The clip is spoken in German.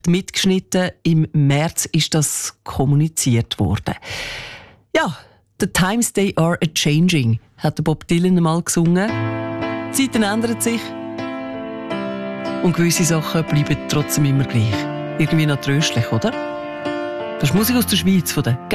Mitgeschnitten. Im März ist das kommuniziert worden. Ja, «The times they are a-changing», hat der Bob Dylan einmal gesungen. Die Zeiten ändern sich und gewisse Sachen bleiben trotzdem immer gleich. Irgendwie noch tröstlich, oder? Das ist Musik aus der Schweiz von der